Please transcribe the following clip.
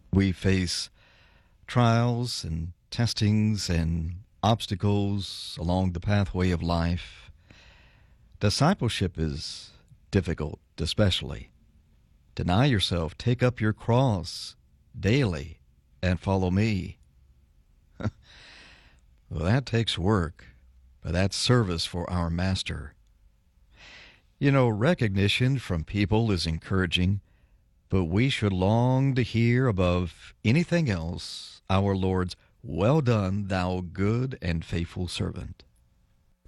We face trials and testings and obstacles along the pathway of life. Discipleship is difficult, especially. Deny yourself, take up your cross daily, and follow me. Well, that takes work, but that's service for our Master. You know, recognition from people is encouraging, but we should long to hear above anything else our Lord's, "Well done, thou good and faithful servant."